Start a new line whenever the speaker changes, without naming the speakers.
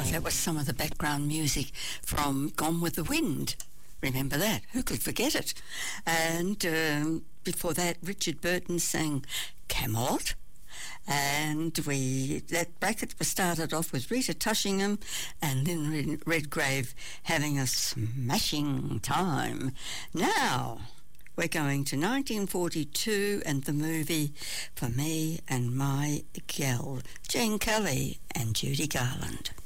that was some of the background music from Gone with the Wind. Remember that? Who could forget it? And before that, Richard Burton sang Camelot. And that bracket was started off with Rita Tushingham and then Redgrave having a smashing time. Now we're going to 1942 and the movie For Me and My Gal, Gene Kelly and Judy Garland.